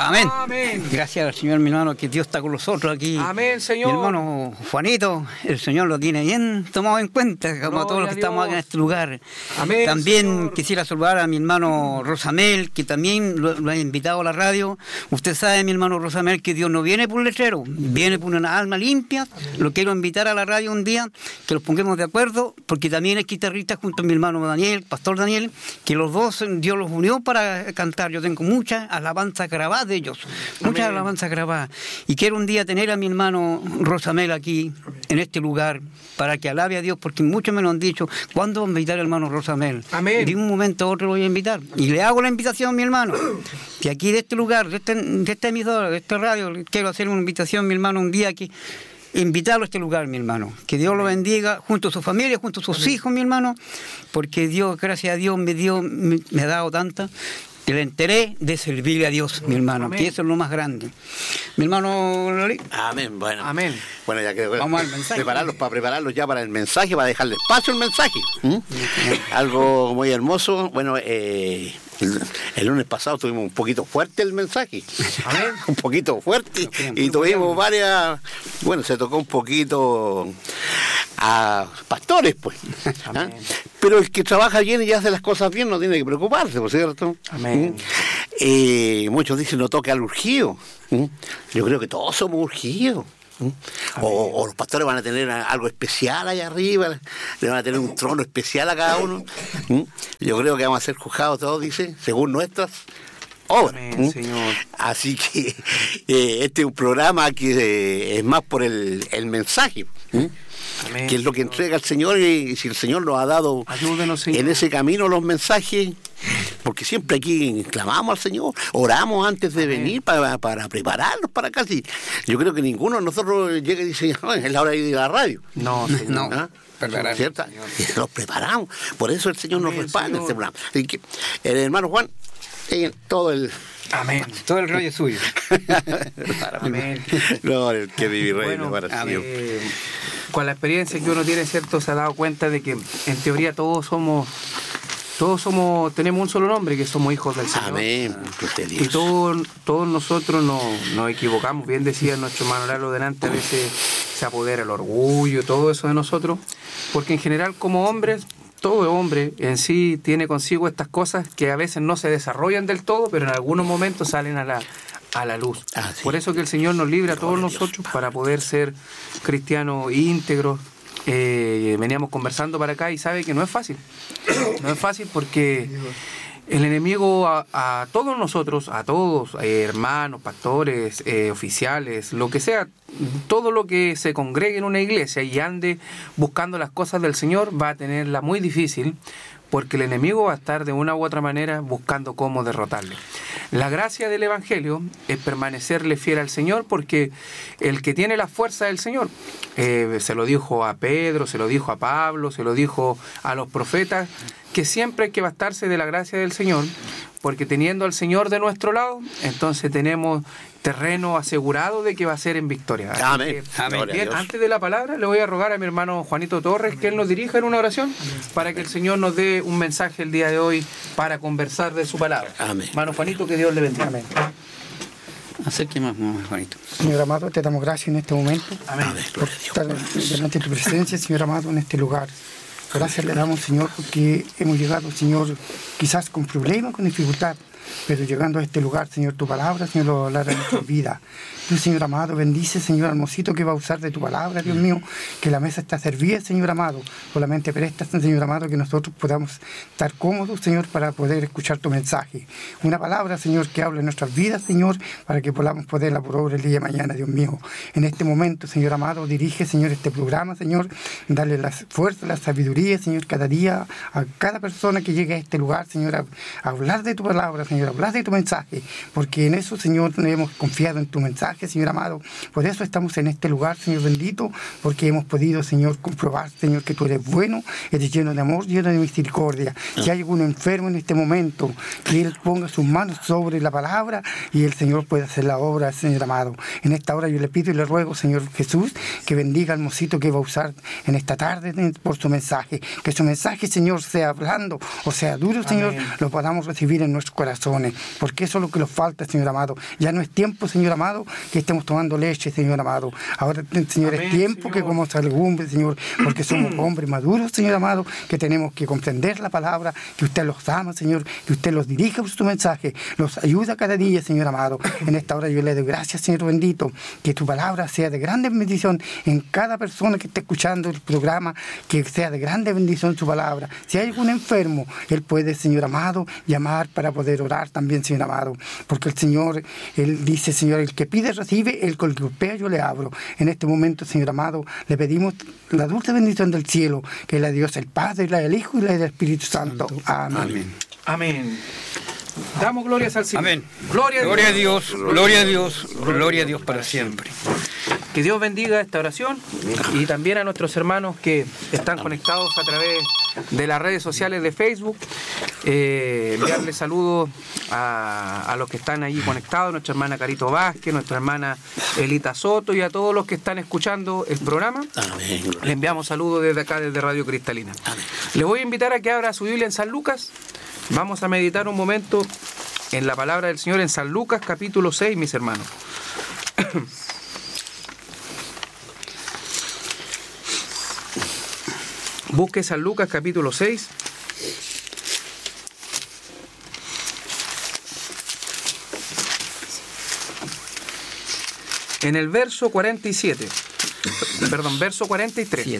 Amén. Amén. Gracias al Señor, mi hermano, que Dios está con nosotros aquí. Amén, Señor. Mi hermano Juanito, el Señor lo tiene bien tomado en cuenta, como Gloria a todos los que estamos aquí en este lugar. Amén, También Señor. quisiera saludar a mi hermano Rosamel, que también lo ha invitado a la radio. Usted sabe, mi hermano Rosamel, que Dios no viene por un letrero, viene por una alma limpia. Lo quiero invitar a la radio un día, que los pongamos de acuerdo, porque también es guitarrista junto a mi hermano Daniel, pastor Daniel, que los dos Dios los unió para cantar. Yo tengo muchas alabanzas grabadas de ellos, muchas alabanzas grabadas. Y quiero un día tener a mi hermano Rosamel aquí, en este lugar, para que alabe a Dios, porque muchos me lo han dicho. ¿Cuándo va a invitar al hermano Rosamel? Amén. De un momento a otro lo voy a invitar. Y le hago la invitación a mi hermano, que aquí de este lugar, de esta emisora, de esta radio, quiero hacer una invitación, mi hermano, un día aquí. Invitarlo a este lugar, mi hermano. Que Dios lo bendiga junto a su familia, junto a sus hijos, mi hermano, porque Dios, gracias a Dios, me ha dado tanta. El interés de servirle a Dios, mi hermano, Amén. que eso es lo más grande. Mi hermano Loli. Amén, bueno. Amén. Bueno, ya que Vamos al mensaje. prepararlos ya para el mensaje, para dejarle espacio al mensaje. Algo muy hermoso. Bueno, el lunes pasado tuvimos un poquito fuerte el mensaje. Amén. Un poquito fuerte. Y tuvimos varias. Bueno, se tocó un poquito a pastores, pues. Amén. Pero el que trabaja bien y hace las cosas bien no tiene que preocuparse, ¿por cierto? Amén. Muchos dicen no toque al urgido. Yo creo que todos somos urgidos. O los pastores van a tener algo especial allá arriba, le van a tener un trono especial a cada uno. Yo creo que vamos a ser juzgados todos, dice, según nuestras obras. Amén, Señor. Así que este es un programa que es más por el mensaje. Amén, Que es lo que Señor. entrega el Señor, y si el Señor nos ha dado Ayúdenos, Señor. en ese camino los mensajes, porque siempre aquí clamamos al Señor, oramos antes de venir para prepararnos para acá. Sí, yo creo que ninguno de nosotros llega y dice, "No, es la hora de ir a la radio". No, Señor. No. ¿Ah? Preparar. ¿Cierto? Nos preparamos, por eso el Señor nos Amén, respalda en Señor. este programa. Así que, el hermano Juan, todo el... Amén. Todo el rollo es suyo. Amén. No, el que vive y reina Bueno, para siempre. con la experiencia que uno tiene, cierto, se ha dado cuenta de que en teoría todos tenemos un solo nombre, que somos hijos del Señor. Amén. Y todos nosotros nos equivocamos. Bien decía nuestro hermano Lalo delante, a veces se apodera el orgullo, todo eso de nosotros, porque en general como hombres, todo hombre en sí tiene consigo estas cosas que a veces no se desarrollan del todo, pero en algunos momentos salen a la luz. Sí. Por eso que el Señor nos libre a todos Gloria a Dios. nosotros para poder ser cristianos íntegros. Veníamos conversando para acá y sabe que no es fácil. No es fácil porque el enemigo a todos nosotros, a todos, hermanos, pastores, oficiales, lo que sea, todo lo que se congregue en una iglesia y ande buscando las cosas del Señor va a tenerla muy difícil, porque el enemigo va a estar de una u otra manera buscando cómo derrotarle. La gracia del Evangelio es permanecerle fiel al Señor, porque el que tiene la fuerza del Señor, se lo dijo a Pedro, se lo dijo a Pablo, se lo dijo a los profetas, que siempre hay que bastarse de la gracia del Señor, porque teniendo al Señor de nuestro lado, entonces tenemos terreno asegurado de que va a ser en victoria. Así Amén. que, Amén. Gloria a bien, Dios. antes de la palabra, le voy a rogar a mi hermano Juanito Torres que él nos dirija en una oración para que el Señor nos dé un mensaje el día de hoy para conversar de su palabra. Amén. Hermano Juanito, que Dios le bendiga. Amén. Acérquese más, Juanito. Señor amado, te damos gracias en este momento Amén. Amén. por Gloria a Dios. estar delante de tu presencia, Señor amado, en este lugar. Gracias le damos, Señor, porque hemos llegado, Señor, quizás con problemas, con dificultad, pero llegando a este lugar, Señor, tu palabra, Señor, lo hablará en nuestra vida. Tú, Señor amado, bendice, Señor hermosito, que va a usar de tu palabra, Dios mío, que la mesa está servida, Señor amado. Solamente presta, Señor amado, que nosotros podamos estar cómodos, Señor, para poder escuchar tu mensaje. Una palabra, Señor, que hable en nuestras vidas, Señor, para que podamos poderla por obra el día de mañana, Dios mío. En este momento, Señor amado, dirige, Señor, este programa, Señor, dale la fuerza, la sabiduría, Señor, cada día a cada persona que llegue a este lugar, Señor, a hablar de tu palabra, Señor, a hablar de tu mensaje, porque en eso, Señor, hemos confiado en tu mensaje, mensaje, Señor amado. Por eso estamos en este lugar, Señor bendito, porque hemos podido, Señor, comprobar, Señor, que tú eres bueno, eres lleno de amor, lleno de misericordia. Si hay algún enfermo en este momento, que Él ponga sus manos sobre la palabra y el Señor pueda hacer la obra, Señor amado. En esta hora yo le pido y le ruego, Señor Jesús, que bendiga al mocito que va a usar en esta tarde por su mensaje. Que su mensaje, Señor, sea blando o sea duro, Señor, amén, lo podamos recibir en nuestros corazones, porque eso es lo que nos falta, Señor amado. Ya no es tiempo, Señor amado, que estemos tomando leche, Señor amado. Ahora, Señor, amén, es tiempo, Señor, que comamos legumbres, Señor, porque somos hombres maduros, Señor amado, que tenemos que comprender la palabra, que usted los ama, Señor, que usted los dirija por su mensaje, los ayuda cada día, Señor amado. En esta hora yo le doy gracias, Señor bendito, que tu palabra sea de grande bendición en cada persona que esté escuchando el programa, que sea de grande bendición su palabra. Si hay algún enfermo, Él puede, Señor amado, llamar para poder orar también, Señor amado, porque el Señor, Él dice, Señor, el que pide recibe, el que golpea yo le abro. En este momento, Señor amado, le pedimos la dulce bendición del cielo, que es la de Dios el Padre, la del Hijo y la del Espíritu Santo. Amén. Amén. Amén. Damos glorias al Señor. Amén. Gloria a Dios, gloria a Dios, gloria a Dios para siempre. Que Dios bendiga esta oración y también a nuestros hermanos que están conectados a través de las redes sociales de Facebook. Enviarle saludos a los que están allí conectados, nuestra hermana Carito Vázquez, nuestra hermana Elita Soto y a todos los que están escuchando el programa. Amén. Le enviamos saludos desde acá, desde Radio Cristalina. Amén. Le voy a invitar a que abra su Biblia en San Lucas. Vamos a meditar un momento en la palabra del Señor en San Lucas capítulo 6, mis hermanos. Busque San Lucas capítulo 6. En el verso 47. Perdón, verso 43.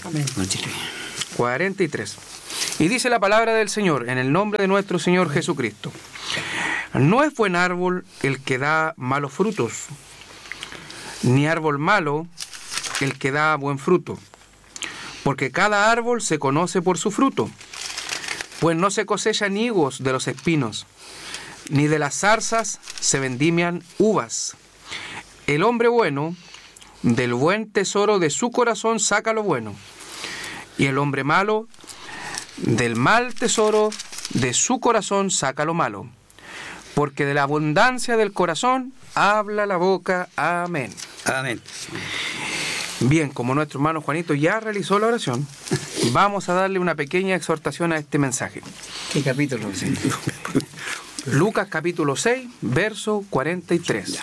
43. Y dice la palabra del Señor, en el nombre de nuestro Señor Jesucristo. No es buen árbol el que da malos frutos, ni árbol malo el que da buen fruto. Porque cada árbol se conoce por su fruto. Pues no se cosechan higos de los espinos, ni de las zarzas se vendimian uvas. El hombre bueno, del buen tesoro de su corazón saca lo bueno, y el hombre malo, del mal tesoro de su corazón saca lo malo. Porque de la abundancia del corazón habla la boca. Amén. Amén. Bien, como nuestro hermano Juanito ya realizó la oración, vamos a darle una pequeña exhortación a este mensaje. ¿Qué capítulo? Lucas capítulo 6, verso 43.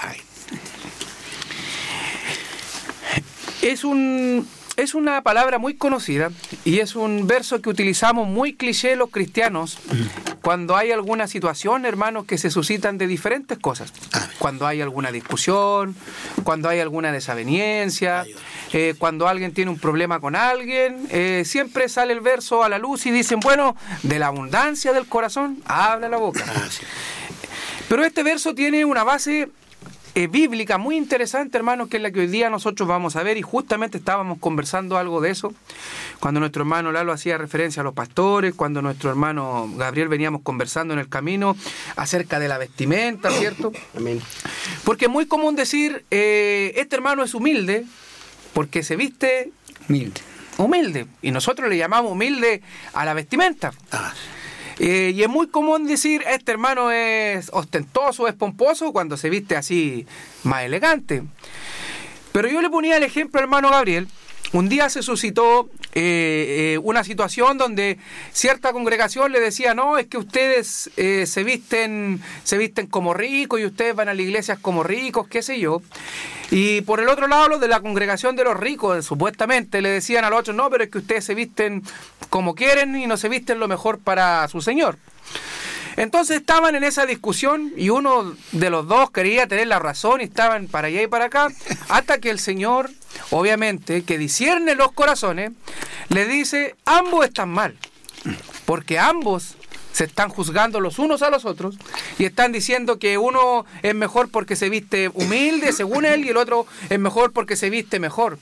Es una palabra muy conocida y es un verso que utilizamos muy cliché los cristianos cuando hay alguna situación, hermanos, que se suscitan de diferentes cosas. Cuando hay alguna discusión, cuando hay alguna desaveniencia, cuando alguien tiene un problema con alguien, siempre sale el verso a la luz y dicen, bueno, de la abundancia del corazón habla la boca. Pero este verso tiene una base bíblica muy interesante, hermanos, que es la que hoy día nosotros vamos a ver, y justamente estábamos conversando algo de eso cuando nuestro hermano Lalo hacía referencia a los pastores, cuando nuestro hermano Gabriel veníamos conversando en el camino acerca de la vestimenta, ¿cierto? Amén. Porque es muy común decir, este hermano es humilde porque se viste humilde, y nosotros le llamamos humilde a la vestimenta. Y es muy común decir, este hermano es ostentoso, es pomposo, cuando se viste así más elegante. Pero yo le ponía el ejemplo al hermano Gabriel. Un día se suscitó una situación donde cierta congregación le decía, no, es que ustedes se visten como ricos y ustedes van a las iglesias como ricos, qué sé yo. Y por el otro lado, los de la congregación de los ricos, supuestamente, le decían a los otros, no, pero es que ustedes se visten como quieren y no se visten lo mejor para su Señor. Entonces estaban en esa discusión y uno de los dos quería tener la razón y estaban para allá y para acá, hasta que el Señor, obviamente, que discierne los corazones, le dice, ambos están mal, porque ambos se están juzgando los unos a los otros y están diciendo que uno es mejor porque se viste humilde, según él, y el otro es mejor porque se viste mejor.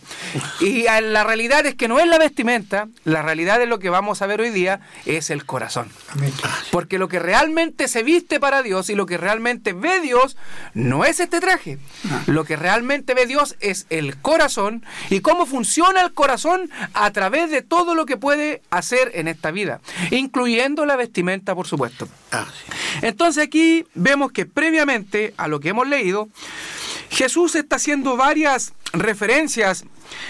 Y la realidad es que no es la vestimenta, la realidad es lo que vamos a ver hoy día, es el corazón. Amén. Porque lo que realmente se viste para Dios y lo que realmente ve Dios no es este traje. Lo que realmente ve Dios es el corazón y cómo funciona el corazón a través de todo lo que puede hacer en esta vida, incluyendo la vestimenta, por supuesto. Sí. Entonces aquí vemos que previamente a lo que hemos leído, Jesús está haciendo varias referencias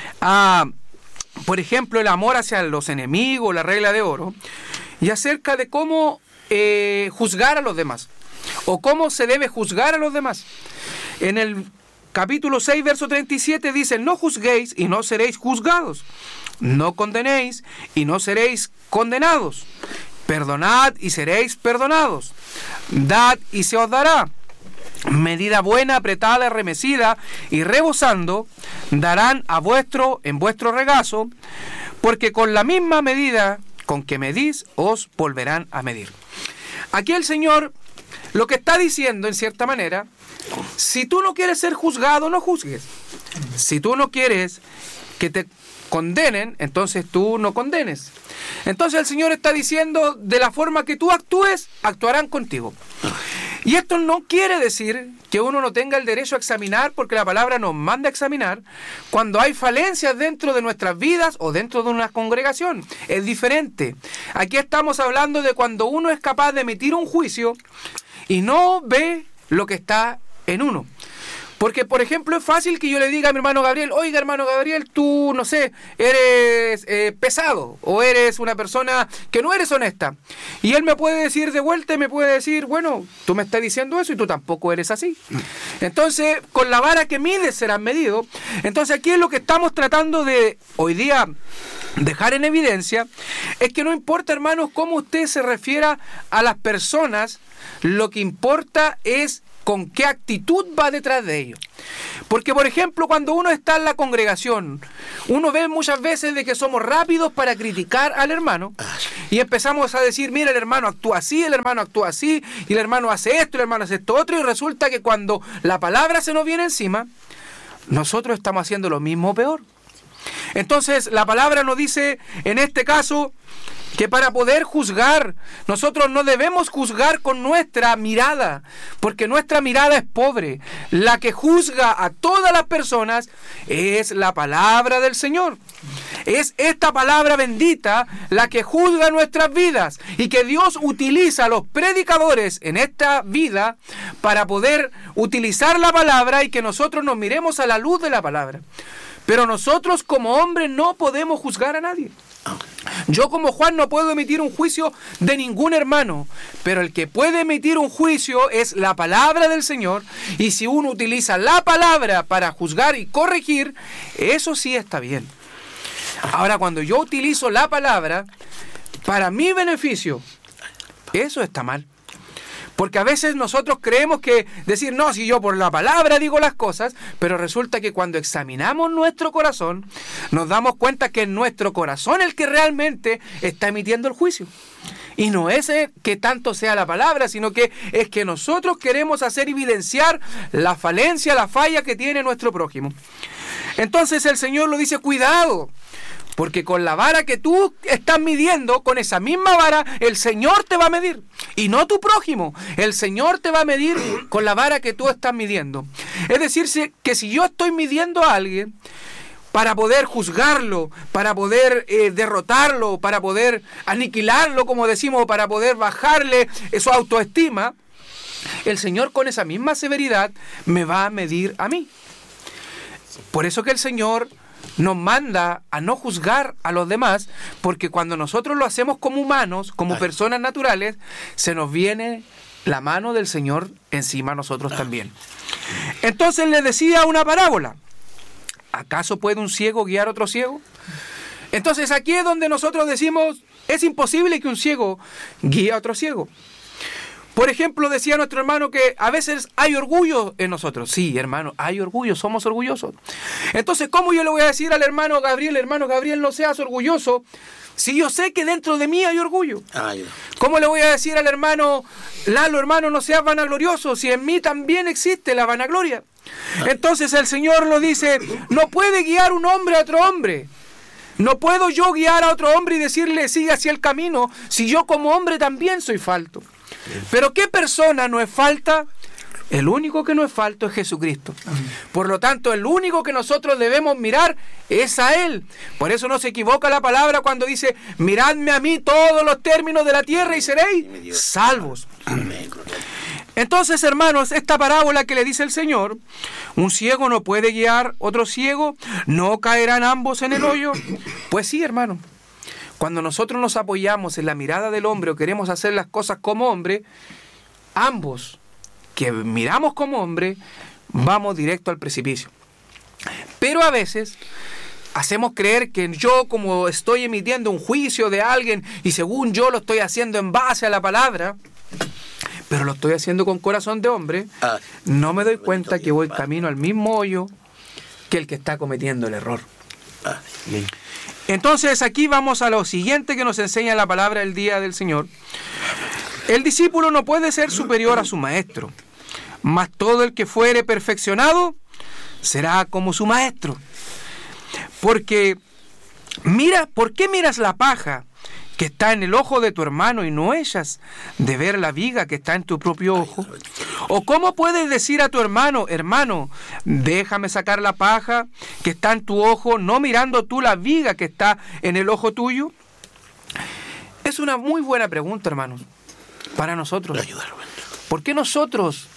a, por ejemplo, el amor hacia los enemigos, la regla de oro, y acerca de cómo juzgar a los demás, o cómo se debe juzgar a los demás. En el capítulo 6, verso 37 dice: no juzguéis y no seréis juzgados, no condenéis y no seréis condenados, perdonad y seréis perdonados, dad y se os dará, medida buena, apretada, remecida y rebosando, darán en vuestro regazo, porque con la misma medida con que medís, os volverán a medir. Aquí el Señor lo que está diciendo, en cierta manera, si tú no quieres ser juzgado, no juzgues. Si tú no quieres que te condenen, entonces tú no condenes. Entonces el Señor está diciendo, de la forma que tú actúes, actuarán contigo. Y esto no quiere decir que uno no tenga el derecho a examinar, porque la palabra nos manda a examinar cuando hay falencias dentro de nuestras vidas o dentro de una congregación. Es diferente. Aquí estamos hablando de cuando uno es capaz de emitir un juicio y no ve lo que está en uno. Porque, por ejemplo, es fácil que yo le diga a mi hermano Gabriel: oiga, hermano Gabriel, tú, no sé, eres pesado, o eres una persona que no eres honesta. Y él me puede decir de vuelta, me puede decir: bueno, tú me estás diciendo eso y tú tampoco eres así. Entonces, con la vara que mides serás medido. Entonces, aquí es lo que estamos tratando de hoy día dejar en evidencia, es que no importa, hermanos, cómo usted se refiera a las personas, lo que importa es con qué actitud va detrás de ellos. Porque, por ejemplo, cuando uno está en la congregación, uno ve muchas veces de que somos rápidos para criticar al hermano y empezamos a decir: mira, el hermano actúa así, el hermano actúa así, y el hermano hace esto, el hermano hace esto otro, y resulta que cuando la palabra se nos viene encima, nosotros estamos haciendo lo mismo o peor. Entonces, la palabra nos dice, en este caso, que para poder juzgar, nosotros no debemos juzgar con nuestra mirada, porque nuestra mirada es pobre. La que juzga a todas las personas es la palabra del Señor. Es esta palabra bendita la que juzga nuestras vidas, y que Dios utiliza a los predicadores en esta vida para poder utilizar la palabra y que nosotros nos miremos a la luz de la palabra. Pero nosotros como hombres no podemos juzgar a nadie. Yo como Juan no puedo emitir un juicio de ningún hermano, pero el que puede emitir un juicio es la palabra del Señor, y si uno utiliza la palabra para juzgar y corregir, eso sí está bien. Ahora, cuando yo utilizo la palabra para mi beneficio, eso está mal. Porque a veces nosotros creemos que decir: no, si yo por la palabra digo las cosas, pero resulta que cuando examinamos nuestro corazón, nos damos cuenta que es nuestro corazón el que realmente está emitiendo el juicio. Y no es que tanto sea la palabra, sino que es que nosotros queremos hacer evidenciar la falencia, la falla que tiene nuestro prójimo. Entonces el Señor lo dice: cuidado, porque con la vara que tú estás midiendo, con esa misma vara, el Señor te va a medir. Y no tu prójimo. El Señor te va a medir con la vara que tú estás midiendo. Es decir, que si yo estoy midiendo a alguien para poder juzgarlo, para poder derrotarlo, para poder aniquilarlo, como decimos, para poder bajarle su autoestima, el Señor con esa misma severidad me va a medir a mí. Por eso que el Señor nos manda a no juzgar a los demás, porque cuando nosotros lo hacemos como humanos, como personas naturales, se nos viene la mano del Señor encima a nosotros también. Entonces le decía una parábola: ¿acaso puede un ciego guiar a otro ciego? Entonces aquí es donde nosotros decimos: es imposible que un ciego guíe a otro ciego. Por ejemplo, decía nuestro hermano que a veces hay orgullo en nosotros. Sí, hermano, hay orgullo, somos orgullosos. Entonces, ¿cómo yo le voy a decir al hermano Gabriel, no seas orgulloso, si yo sé que dentro de mí hay orgullo? Ay, ¿Cómo le voy a decir al hermano, Lalo, hermano, no seas vanaglorioso, si en mí también existe la vanagloria? Entonces el Señor lo dice, no puede guiar un hombre a otro hombre. No puedo yo guiar a otro hombre y decirle, siga hacia el camino, si yo como hombre también soy falto. Pero ¿qué persona no es falta? El único que no es falto es Jesucristo. Por lo tanto, el único que nosotros debemos mirar es a Él. Por eso no se equivoca la palabra cuando dice, miradme a mí todos los términos de la tierra y seréis salvos. Entonces, hermanos, esta parábola que le dice el Señor, un ciego no puede guiar otro ciego, ¿no caerán ambos en el hoyo? Pues sí, hermano. Cuando nosotros nos apoyamos en la mirada del hombre o queremos hacer las cosas como hombre, ambos que miramos como hombre, vamos directo al precipicio. Pero a veces hacemos creer que yo, como estoy emitiendo un juicio de alguien y según yo lo estoy haciendo en base a la palabra, pero lo estoy haciendo con corazón de hombre, no me doy cuenta que voy camino al mismo hoyo que el que está cometiendo el error. Entonces aquí vamos a lo siguiente que nos enseña la palabra del día del Señor. El discípulo no puede ser superior a su maestro, mas todo el que fuere perfeccionado será como su maestro. Porque mira, ¿por qué miras la paja que está en el ojo de tu hermano y no echas de ver la viga que está en tu propio ojo? ¿O cómo puedes decir a tu hermano, hermano, déjame sacar la paja que está en tu ojo, no mirando tú la viga que está en el ojo tuyo? Es una muy buena pregunta, hermanos, para nosotros. ¿Por qué nosotros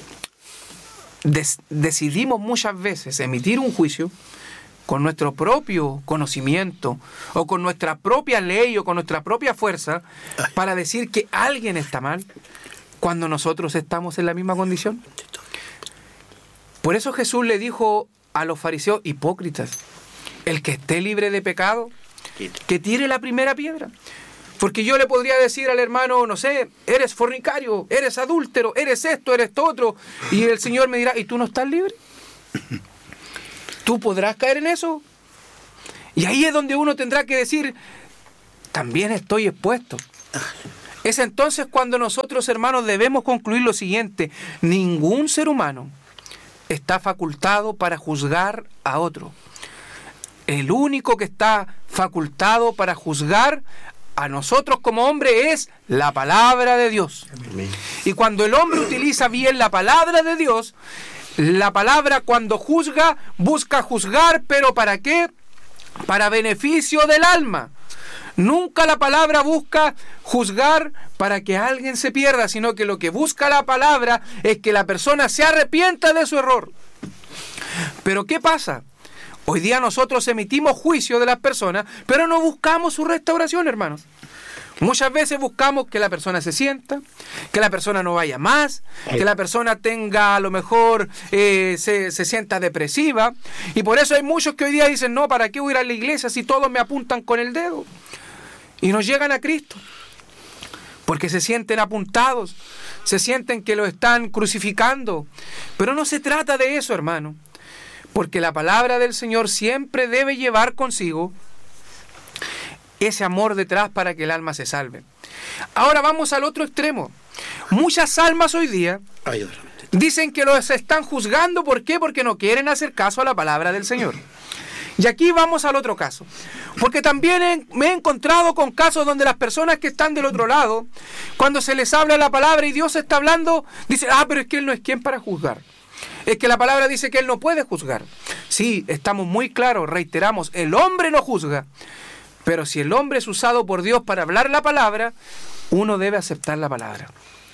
decidimos muchas veces emitir un juicio con nuestro propio conocimiento o con nuestra propia ley o con nuestra propia fuerza para decir que alguien está mal cuando nosotros estamos en la misma condición? Por eso Jesús le dijo a los fariseos hipócritas, el que esté libre de pecado, que tire la primera piedra. Porque yo le podría decir al hermano, no sé, eres fornicario, eres adúltero, eres esto, eres esto otro, y el Señor me dirá, ¿y tú no estás libre? ¿Tú podrás caer en eso? Y ahí es donde uno tendrá que decir, también estoy expuesto. Es entonces cuando nosotros, hermanos, debemos concluir lo siguiente: ningún ser humano está facultado para juzgar a otro. El único que está facultado para juzgar a nosotros como hombre es la palabra de Dios. Amén. Y cuando el hombre utiliza bien la palabra de Dios, la palabra cuando juzga, busca juzgar, pero ¿para qué? Para beneficio del alma. Nunca la palabra busca juzgar para que alguien se pierda, sino que lo que busca la palabra es que la persona se arrepienta de su error. Pero ¿qué pasa? Hoy día nosotros emitimos juicio de las personas, pero no buscamos su restauración, hermanos. Muchas veces buscamos que la persona se sienta, que la persona no vaya más, que la persona tenga, a lo mejor, se sienta depresiva. Y por eso hay muchos que hoy día dicen, no, ¿para qué voy a ir a la iglesia si todos me apuntan con el dedo? Y no llegan a Cristo, porque se sienten apuntados, se sienten que lo están crucificando. Pero no se trata de eso, hermano, porque la palabra del Señor siempre debe llevar consigo ese amor detrás para que el alma se salve. Ahora vamos al otro extremo. Muchas almas hoy día dicen que los están juzgando. ¿Por qué? Porque no quieren hacer caso a la palabra del Señor. Y aquí vamos al otro caso. Porque también me he encontrado con casos donde las personas que están del otro lado, cuando se les habla la palabra y Dios está hablando, dicen, pero es que Él no es quien para juzgar. Es que la palabra dice que Él no puede juzgar. Sí, estamos muy claros, reiteramos, el hombre no juzga. Pero si el hombre es usado por Dios para hablar la palabra, uno debe aceptar la palabra.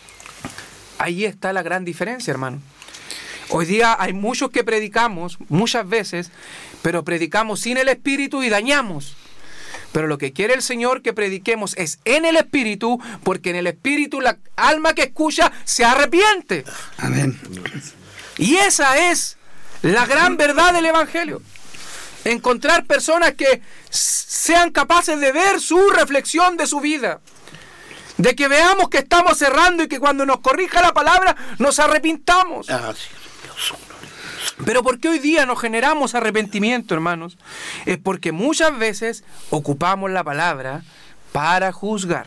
Ahí está la gran diferencia, hermano. Hoy día hay muchos que predicamos, muchas veces, pero predicamos sin el Espíritu y dañamos. Pero lo que quiere el Señor que prediquemos es en el Espíritu, porque en el Espíritu la alma que escucha se arrepiente. Amén. Y esa es la gran verdad del Evangelio. Encontrar personas que sean capaces de ver su reflexión de su vida. De que veamos que estamos errando y que cuando nos corrija la palabra nos arrepintamos. Pero ¿por qué hoy día no generamos arrepentimiento, hermanos? Es porque muchas veces ocupamos la palabra para juzgar.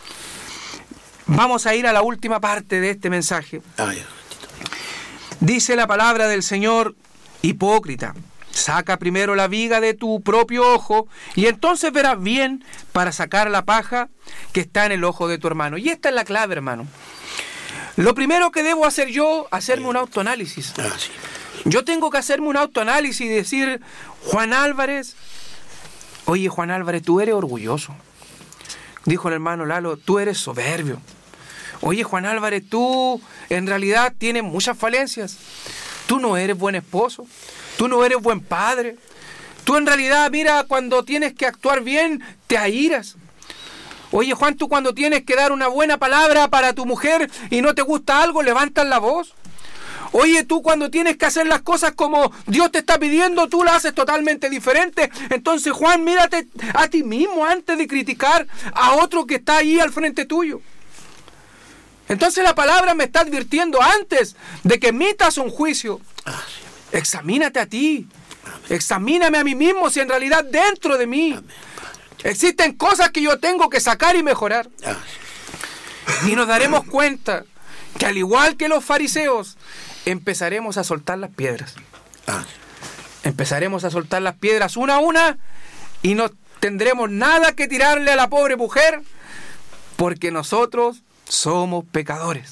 Vamos a ir a la última parte de este mensaje. Dice la palabra del Señor: hipócrita, saca primero la viga de tu propio ojo y entonces verás bien para sacar la paja que está en el ojo de tu hermano. Y esta es la clave, hermano. Lo primero que debo hacer yo, hacerme un autoanálisis. Yo tengo que hacerme un autoanálisis y decir: Juan Álvarez, oye Juan Álvarez, tú eres orgulloso. Dijo el hermano Lalo, tú eres soberbio. Oye Juan Álvarez, tú en realidad tienes muchas falencias. Tú no eres buen esposo. Tú no eres buen padre. Tú en realidad, mira, cuando tienes que actuar bien, te airas. Oye Juan, tú cuando tienes que dar una buena palabra para tu mujer y no te gusta algo, levantas la voz. Oye, tú cuando tienes que hacer las cosas como Dios te está pidiendo, tú las haces totalmente diferente. Entonces, Juan, mírate a ti mismo antes de criticar a otro que está ahí al frente tuyo. Entonces la palabra me está advirtiendo antes de que emitas un juicio. Examínate a ti. Examíname a mí mismo si en realidad dentro de mí existen cosas que yo tengo que sacar y mejorar. Y nos daremos cuenta que al igual que los fariseos, empezaremos a soltar las piedras. Empezaremos a soltar las piedras una a una y no tendremos nada que tirarle a la pobre mujer porque nosotros somos pecadores.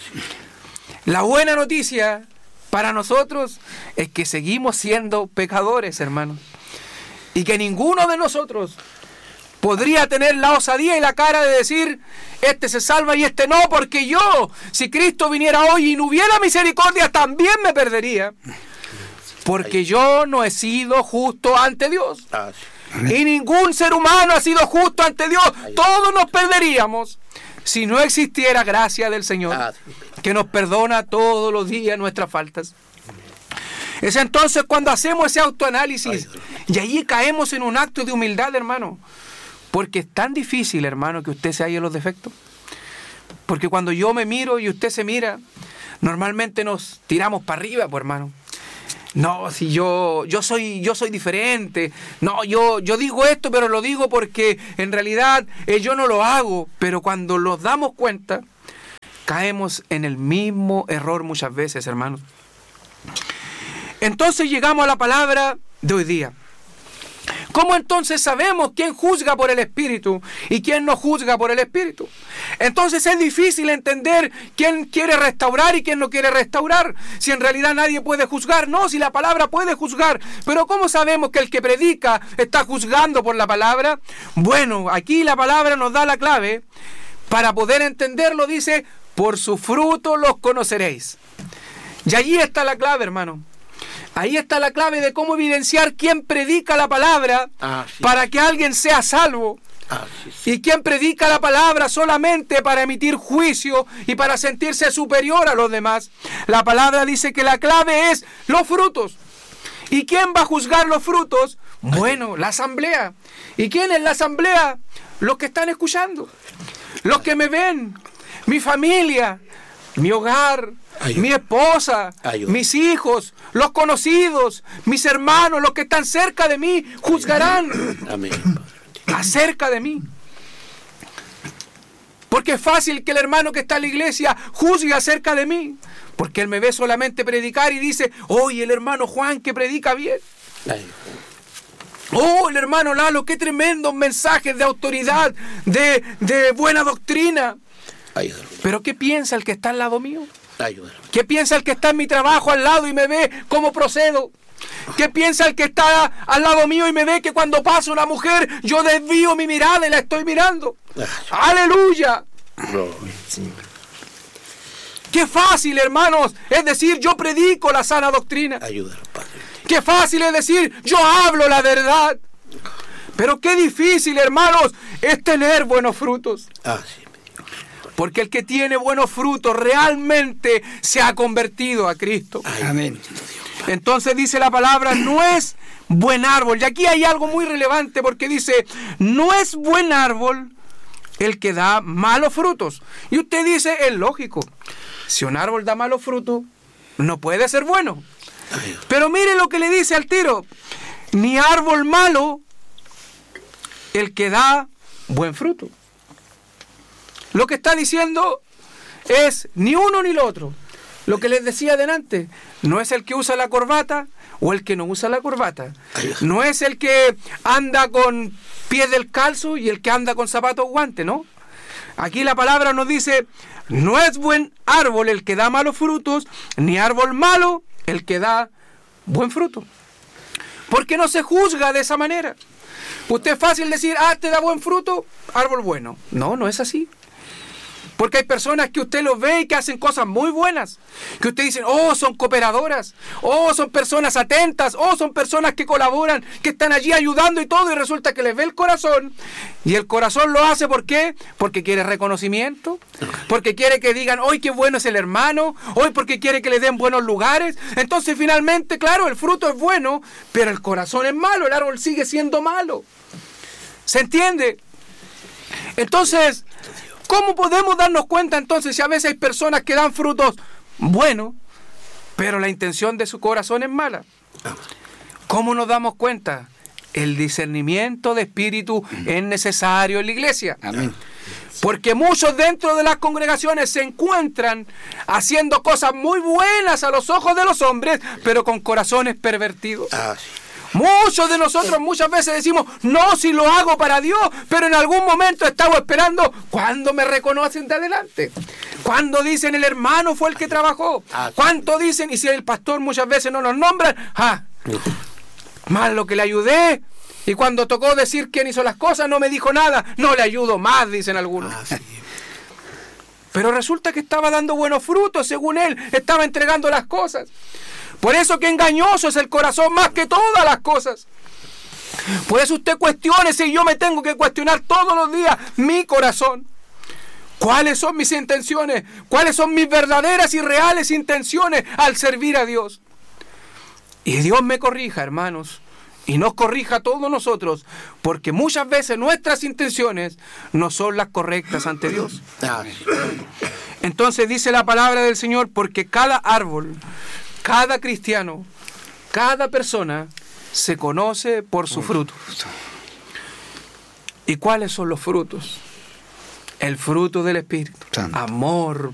La buena noticia para nosotros es que seguimos siendo pecadores, hermanos. Y que ninguno de nosotros podría tener la osadía y la cara de decir: este se salva y este no, porque yo, si Cristo viniera hoy y no hubiera misericordia, también me perdería. Porque yo no he sido justo ante Dios. Y ningún ser humano ha sido justo ante Dios. Todos nos perderíamos si no existiera gracia del Señor, que nos perdona todos los días nuestras faltas. Es entonces cuando hacemos ese autoanálisis y ahí caemos en un acto de humildad, hermano. Porque es tan difícil, hermano, que usted se halle los defectos. Porque cuando yo me miro y usted se mira, normalmente nos tiramos para arriba, pues, hermano. No, si yo soy diferente. No, yo digo esto, pero lo digo porque en realidad yo no lo hago. Pero cuando nos damos cuenta, caemos en el mismo error muchas veces, hermanos. Entonces llegamos a la palabra de hoy día. ¿Cómo entonces sabemos quién juzga por el Espíritu y quién no juzga por el Espíritu? Entonces es difícil entender quién quiere restaurar y quién no quiere restaurar. Si en realidad nadie puede juzgar. No, si la palabra puede juzgar. Pero ¿cómo sabemos que el que predica está juzgando por la palabra? Bueno, aquí la palabra nos da la clave. Para poder entenderlo dice: por su fruto los conoceréis. Y allí está la clave, hermano. Ahí está la clave de cómo evidenciar quién predica la palabra para que alguien sea salvo. Y quién predica la palabra solamente para emitir juicio y para sentirse superior a los demás. La palabra dice que la clave es los frutos. ¿Y quién va a juzgar los frutos? Bueno, la asamblea. ¿Y quién es la asamblea? Los que están escuchando. Los que me ven. Mi familia. Mi hogar. Mi esposa, mis hijos, los conocidos, mis hermanos, los que están cerca de mí, juzgarán acerca de mí. Porque es fácil que el hermano que está en la iglesia juzgue acerca de mí, porque él me ve solamente predicar y dice: oye, el hermano Juan que predica bien. Oh, el hermano Lalo, qué tremendos mensajes de autoridad, de buena doctrina. Pero ¿qué piensa el que está al lado mío? ¿Qué piensa el que está en mi trabajo al lado y me ve cómo procedo? ¿Qué piensa el que está al lado mío y me ve que cuando pasa una mujer yo desvío mi mirada y la estoy mirando? ¡Aleluya! ¡Qué fácil, hermanos! Es decir, yo predico la sana doctrina. ¡Qué fácil es decir, yo hablo la verdad! Pero qué difícil, hermanos, es tener buenos frutos. Porque el que tiene buenos frutos realmente se ha convertido a Cristo. Amén. Entonces dice la palabra: no es buen árbol. Y aquí hay algo muy relevante porque dice: no es buen árbol el que da malos frutos. Y usted dice: es lógico. Si un árbol da malos frutos, no puede ser bueno. Pero mire lo que le dice al tiro. Ni árbol malo el que da buen fruto. Lo que está diciendo es ni uno ni lo otro. Lo que les decía adelante, no es el que usa la corbata o el que no usa la corbata. No es el que anda con pies descalzos y el que anda con zapatos guantes, ¿no? Aquí la palabra nos dice, no es buen árbol el que da malos frutos, ni árbol malo el que da buen fruto. Porque no se juzga de esa manera. Usted es fácil decir, te da buen fruto, árbol bueno. No, no es así. Porque hay personas que usted los ve y que hacen cosas muy buenas. Que usted dice, son cooperadoras. Son personas atentas. Son personas que colaboran, que están allí ayudando y todo. Y resulta que les ve el corazón. Y el corazón lo hace, ¿por qué? Porque quiere reconocimiento. Porque quiere que digan, hoy qué bueno es el hermano. Hoy porque quiere que le den buenos lugares. Entonces finalmente, claro, el fruto es bueno, pero el corazón es malo. El árbol sigue siendo malo. ¿Se entiende? Entonces, ¿cómo podemos darnos cuenta entonces si a veces hay personas que dan frutos buenos, pero la intención de su corazón es mala? ¿Cómo nos damos cuenta? El discernimiento de espíritu es necesario en la iglesia. Amén. Porque muchos dentro de las congregaciones se encuentran haciendo cosas muy buenas a los ojos de los hombres, pero con corazones pervertidos. Muchos de nosotros muchas veces decimos, no, si lo hago para Dios, pero en algún momento estamos esperando cuando me reconocen de adelante. Cuando dicen el hermano fue el que trabajó. Cuánto dicen, y si el pastor muchas veces no nos nombran, más lo que le ayudé. Y cuando tocó decir quién hizo las cosas, no me dijo nada. No le ayudo más, dicen algunos. Pero resulta que estaba dando buenos frutos, según él, estaba entregando las cosas. Por eso que engañoso es el corazón más que todas las cosas. Por eso usted cuestiónese y yo me tengo que cuestionar todos los días mi corazón. ¿Cuáles son mis intenciones? ¿Cuáles son mis verdaderas y reales intenciones al servir a Dios? Y Dios me corrija, hermanos, y nos corrija a todos nosotros, porque muchas veces nuestras intenciones no son las correctas ante Dios. Entonces dice la palabra del Señor, porque cada árbol, cada cristiano, cada persona se conoce por su fruto. ¿Y cuáles son los frutos? El fruto del Espíritu. Amor,